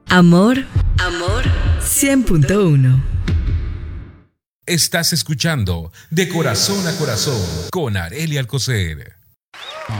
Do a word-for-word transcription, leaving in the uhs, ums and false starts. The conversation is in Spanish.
Amor, amor, cien punto uno. Estás escuchando De Corazón a Corazón con Arely Alcocer.